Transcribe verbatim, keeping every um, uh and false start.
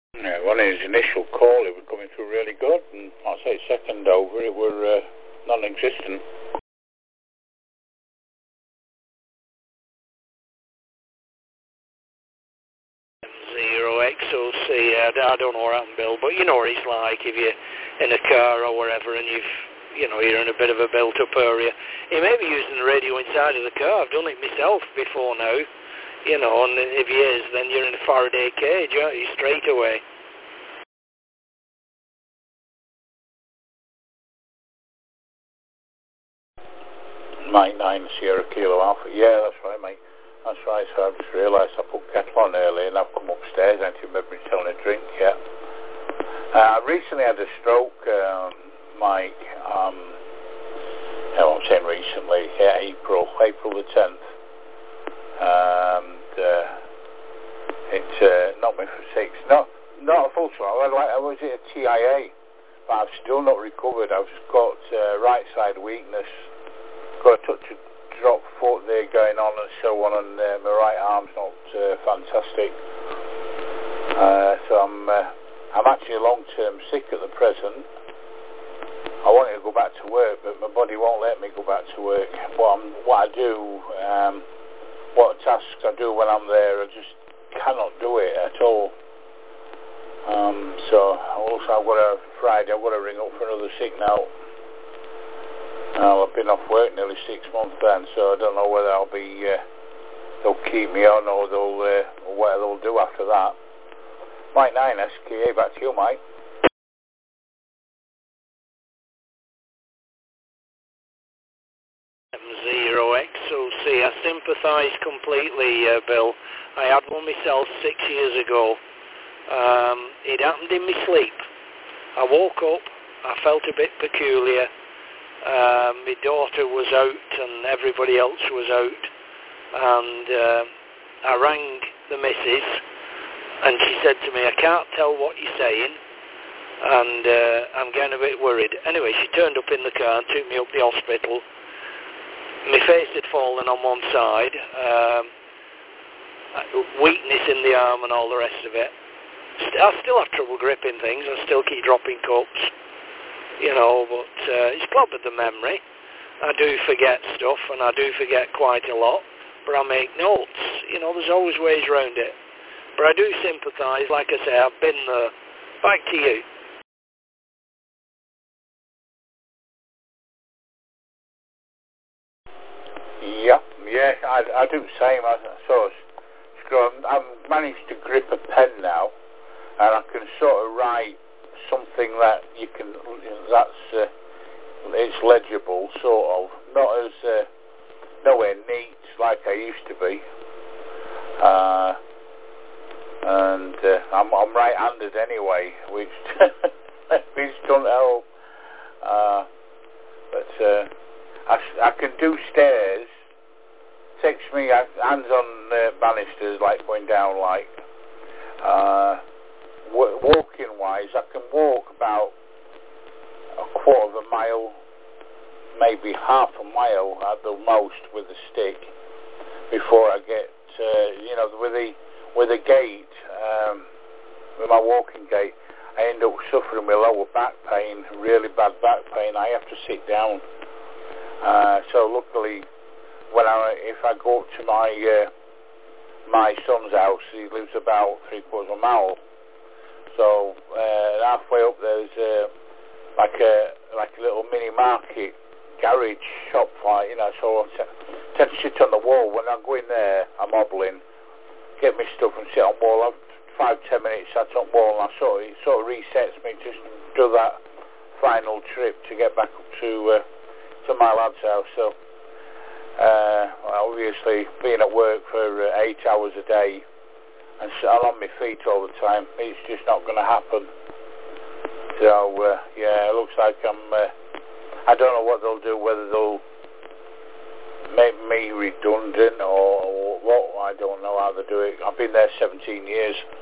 Yeah, well, in his initial call, it was coming through really good, and I'll say second over, it were uh, non-existent. Zero X O C, I, I don't know what happened, Bill, but you know what it's like if you're in a car or wherever and you've, you know, you're in a bit of a built-up area. He may be using the radio inside of the car. I've done it myself before now, you know, and if he is, then you're in a Faraday cage, aren't you, straight away. Mike nine Sierra Kilo Alpha. Yeah, that's right, mate. That's right. So I've just realised I put kettle on early and I've come upstairs. I don't remember me telling a drink yet. Uh, I recently had a stroke, um, Mike. Um, no, I'm saying recently. Yeah, April, April the tenth. And uh, it uh, knocked me for six. Not, not a full throttle. I, I was at a T I A, but I've still not recovered. I've just got uh, right side weakness. Got a touch of drop foot there going on and so on, and uh, my right arm's not uh, fantastic. Uh, so I'm uh, I'm actually long term sick at the present. I wanted to go back to work, but my body won't let me go back to work. What, I'm, what I do, um, what tasks I do when I'm there, I just cannot do it at all. Um, so also I've got a Friday. I've got to ring up for another sick note. Uh, I've been off work nearly six months then, so I don't know whether I'll be, uh, they'll keep me on or they'll, uh, or what they'll do after that. Mike nine S K A, back to you, Mike. Zero X O C, I sympathise completely, uh, Bill. I had one myself six years ago. Um, it happened in my sleep. I woke up, I felt a bit peculiar. Um, my daughter was out and everybody else was out, and uh, I rang the missus and she said to me, I can't tell what you're saying and uh, I'm getting a bit worried. Anyway, she turned up in the car and took me up the hospital. My face had fallen on one side, um, weakness in the arm and all the rest of it. I still have trouble gripping things, I still keep dropping cups. You know, but uh, it's probably the memory. I do forget stuff, and I do forget quite a lot, but I make notes. You know, there's always ways around it. But I do sympathise. Like I say, I've been there. Back to you. Yeah, yeah, I, I do the same. I, so I've managed to grip a pen now, and I can sort of write something that you can, that's, uh, it's legible, sort of, not as, uh, nowhere neat like I used to be, uh, and uh, I'm, I'm right-handed anyway, which, which don't help, uh, but uh, I, I can do stairs, takes me hands on uh, banisters, like going down, like, uh, walking wise, I can walk about a quarter of a mile, maybe half a mile at the most with a stick before I get, uh, you know, with the with a gait, um, with my walking gait, I end up suffering with lower back pain, really bad back pain. I have to sit down. Uh, so luckily, when I if I go up to my uh, my son's house, he lives about three quarters of a mile. So uh, halfway up there's uh, like a like a little mini market garage shop, like, you know. So I t- tend to sit on the wall. When I go in there, I'm hobbling, get my stuff and sit on the wall. I've five ten minutes sat on the wall, and I sort of, it sort of resets me to do that final trip to get back up to uh, to my lad's house. So uh, well, obviously being at work for uh, eight hours a day and I'm on my feet all the time, it's just not going to happen. So, uh, yeah, it looks like I'm, uh, I don't know what they'll do, whether they'll make me redundant or, or what, I don't know how they do it. I've been there seventeen years.